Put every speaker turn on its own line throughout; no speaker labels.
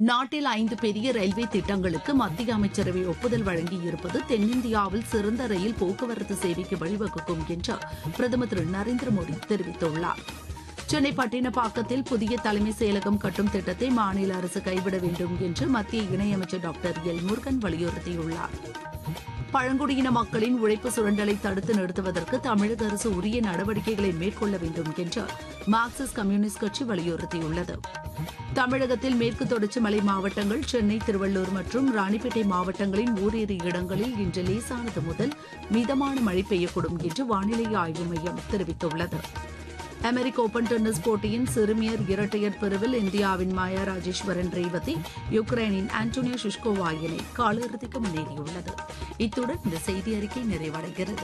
நாட்டில் 5 பெரிய ரயில்வே திட்டங்களுக்கு மத்திய அமைச்சரவை ஒப்புதல் வழங்கியிருப்பது தென்னிந்தியாவில் சிறந்த ரயில் போக்குவரத்து சேவைக்கு வழிவகுக்கும் என்று பிரதமர் திரு நரேந்திர மோடி தெரிவித்துள்ளார். சென்னை பட்டினப்பாக்கத்தில் புதிய தலைமை செயலகம் கட்டும் திட்டத்தை மாநில அரசு கைவிட வேண்டும் என்று மத்திய இணையமைச்சர் டாக்டர் எல் முருகன் வலியுறுத்தியுள்ளார். பழங்குடியின மக்களின் உழைப்பு சுரண்டலை தடுத்து நிறுத்துவதற்கு தமிழக அரசு உரிய நடவடிக்கைகளை மேற்கொள்ள வேண்டும் என்று மார்க்சிஸ்ட் கம்யூனிஸ்ட் கட்சி வலியுறுத்தியுள்ளது. தமிழகத்தில் மேற்கு தொடர்ச்சி மலை மாவட்டங்கள், சென்னை, திருவள்ளூர் மற்றும் ராணிப்பேட்டை மாவட்டங்களின் ஓரிரு இடங்களில் இன்று லேசானது முதல் மிதமான மழை பெய்யக்கூடும் என்று வானிலை ஆய்வு மையம் தெரிவித்துள்ளது. அமெரிக்க ஓபன் டென்னிஸ் போட்டியின் சிறுமியர் இரட்டையர் பிரிவில் இந்தியாவின் மாயா ராஜேஸ்வரன் ரேவதி யுக்ரைனின் ஆண்டோனியா ஷிஷ்கோவா இணை காலிறுதிக்கு முன்னேறியுள்ளது. இத்துடன் இந்த செய்தி அறிக்கை நிறைவடைகிறது.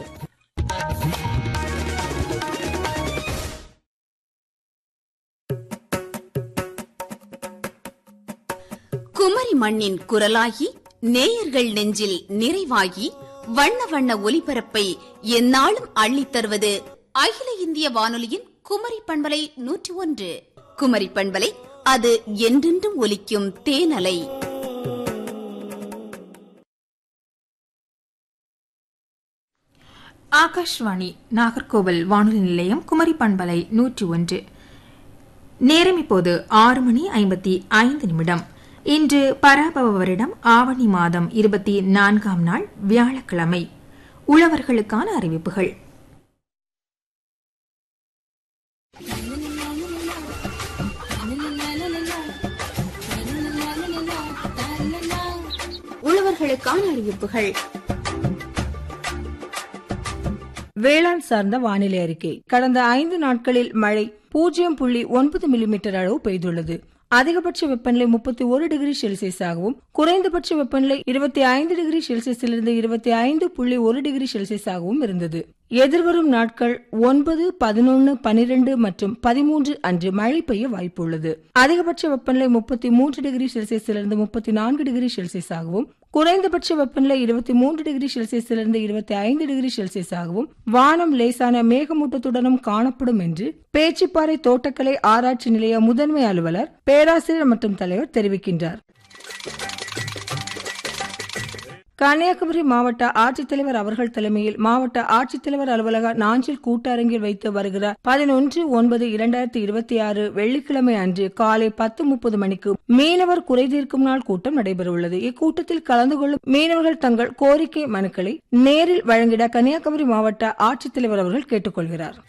குமரி மண்ணின் குரலாகி நேயர்கள் நெஞ்சில் நிறைவாகி வண்ண வண்ண ஒலிபரப்பை எந்நாளும் அள்ளித் தருவது அகில இந்திய வானொலியின் குமரி பண்பலை 101. குமரி பண்பலை, அது என்றென்றும் ஒலிக்கும் தேனலை.
ஆகாஷ்வாணி நாகர்கோவில் வானொலி நிலையம், குமரி பண்பலை 101. நேரம் இப்போது 6:55. இன்று பராபவ வருடம் ஆவணி மாதம் 24ஆம் நாள் வியாழக்கிழமை. உழவர்களுக்கான அறிவிப்புகள். உழவர்களுக்கான அறிவிப்புகள்.
வேளாண் சார்ந்த வானிலை அறிக்கை. கடந்த 5 நாட்களில் மழை 0.9 மில்லிமீட்டர் அளவு பெய்துள்ளது. அதிகபட்ச வெப்பநிலை 31 டிகிரி செல்சியஸாகவும் குறைந்தபட்ச வெப்பநிலை 25 டிகிரி செல்சியஸிலிருந்து 25.1 டிகிரி செல்சியஸாகவும் இருந்தது. எதிர்வரும் நாட்கள் 9, 11, 12 மற்றும் 13 அன்று மழை பெய்ய வாய்ப்புள்ளது. அதிகபட்ச வெப்பநிலை 33 டிகிரி செல்சியஸிலிருந்து 34 டிகிரி செல்சியஸாகவும் குறைந்தபட்ச வெப்பநிலை 23 டிகிரி செல்சியஸிலிருந்து 25 டிகிரி செல்சியஸாகவும் வானம் லேசான மேகமூட்டத்துடனும் காணப்படும் என்று பேச்சிப்பாறை தோட்டக்கலை ஆராய்ச்சி நிலைய முதன்மை அலுவலர், பேராசிரியர் மற்றும் தலைவர் தெரிவிக்கின்றார். கன்னியாகுமரி மாவட்ட ஆட்சித்தலைவர் அவர்கள் தலைமையில் மாவட்ட ஆட்சித்தலைவர் அலுவலக நாஞ்சில் கூட்டரங்கில் வைத்து வருகிற 11/9/2026 வெள்ளிக்கிழமை அன்று காலை 10:30 மணிக்கு மீனவர் குறைதீர்க்கும் நாள் கூட்டம் நடைபெறவுள்ளது. இக்கூட்டத்தில் கலந்து கொள்ளும் மீனவர்கள் தங்கள் கோரிக்கை மனுக்களை நேரில் வழங்கிட கன்னியாகுமரி மாவட்ட ஆட்சித்தலைவர் அவர்கள் கேட்டுக்கொள்கிறார்.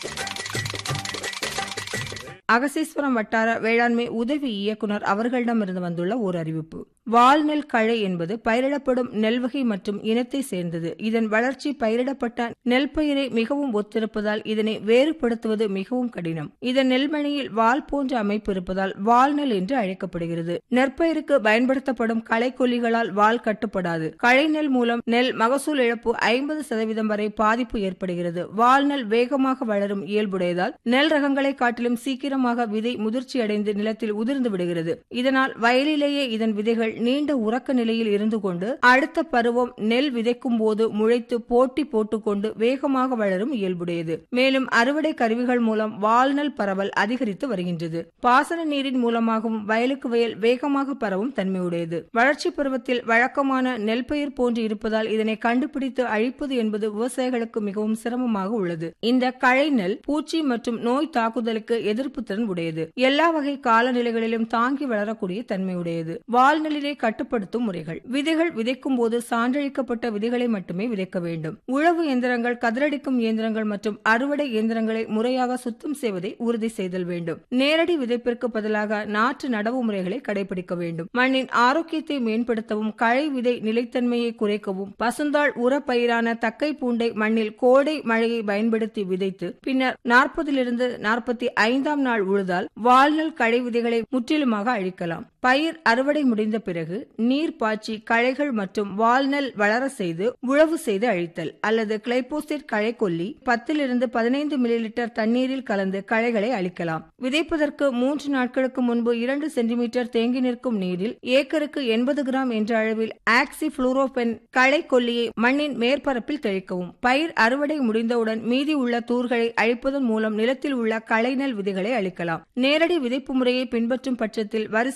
அகசீஸ்வரம் வட்டார வேளாண்மை உதவி இயக்குநர் அவர்களிடமிருந்து வந்துள்ள ஓர் அறிவிப்பு. வால்நெல் களை என்பது பயிரிடப்படும் நெல் வகை மற்றும் இனத்தை சேர்ந்தது. இதன் வளர்ச்சி பயிரிடப்பட்ட நெல் பயிரை மிகவும் ஒத்திருப்பதால் இதனை வேறுபடுத்துவது மிகவும் கடினம். இதன் நெல்மணியில் வால் போன்ற அமைப்பு இருப்பதால் வால்நெல் என்று அழைக்கப்படுகிறது. நெற்பயிருக்கு பயன்படுத்தப்படும் களைக்கொல்லிகளால் வால் கட்டுப்படாது. களை நெல் மூலம் நெல் மகசூல் இழப்பு 50% வரை பாதிப்பு ஏற்படுகிறது. வால்நெல் வேகமாக வளரும் இயல்புடையதால் நெல் ரகங்களை காட்டிலும் சீக்கிரமாக விதை முதிர்ச்சியடைந்து நிலத்தில் உதிர்ந்து விடுகிறது. இதனால் வயலிலேயே இதன் விதைகள் நீண்ட உறக்க நிலையில் இருந்து கொண்டு அடுத்த பருவம் நெல் விதைக்கும் போது முளைத்து போட்டி போட்டுக்கொண்டு வேகமாக வளரும் இயல்புடையது. மேலும் அறுவடை கருவிகள் மூலம் வால்நெல் பரவல் அதிகரித்து வருகின்றது. பாசன நீரின் மூலமாகவும் வயலுக்கு வயல் வேகமாக பரவும் தன்மையுடையது. வளர்ச்சி பருவத்தில் வழக்கமான நெல் பயிர் போன்று இருப்பதால் இதனை கண்டுபிடித்து அழிப்பது என்பது விவசாயிகளுக்கு மிகவும் சிரமமாக உள்ளது. இந்த களை நெல் பூச்சி மற்றும் நோய் தாக்குதலுக்கு எதிர்ப்பு திறன் உடையது. எல்லா வகை காலநிலைகளிலும் தாங்கி வளரக்கூடிய தன்மையுடையது. வால்நெல்லினை கட்டுப்படுத்தும் முறைகள். விதைகள் விதைக்கும் போது சான்றளிக்கப்பட்ட விதைகளை மட்டுமே விதைக்க வேண்டும். உழவு இயந்திரங்கள், கதிரடிக்கும் இயந்திரங்கள் மற்றும் அறுவடை இயந்திரங்களை முறையாக சுத்தம் செய்வதை உறுதி செய்தல் வேண்டும். நேரடி விதைப்பிற்கு பதிலாக நாற்று நடவு முறைகளை கடைபிடிக்க வேண்டும். மண்ணின் ஆரோக்கியத்தை மேம்படுத்தவும் களை விதை நிலைத்தன்மையை குறைக்கவும் பசுந்தாள் உர பயிரான தக்கை பூண்டை மண்ணில் கோடை மழையை பயன்படுத்தி விதைத்து பின்னர் 40 - 45ஆம் நாள் உழுதால் வால்நெல் களை விதைகளை முற்றிலுமாக அழிக்கலாம். பயிர் அறுவடை முடிந்த பிறகு நீர் பாய்ச்சி களைகள் மற்றும் வால்நெல் வளர செய்து உழவு செய்து அழித்தல் அல்லது கிளைபோசேட் களை கொல்லி 10 - 15 மில்லிலிட்டர் தண்ணீரில் கலந்து களைகளை அழிக்கலாம். விதைப்பதற்கு 3 நாட்களுக்கு முன்பு 2 சென்டிமீட்டர் தேங்கி நிற்கும் நீரில் ஏக்கருக்கு 80 கிராம் என்ற அளவில் ஆக்சிஃபுளோரோபென் களை கொல்லியை மண்ணின் மேற்பரப்பில் தெளிக்கவும். பயிர் அறுவடை முடிந்தவுடன் மீதி உள்ள தூர்களை அழிப்பதன் மூலம் நிலத்தில் உள்ள களைநெல் விதைகளை அழிக்கலாம். நேரடி விதைப்பு முறையை பின்பற்றும் பட்சத்தில் வரிசை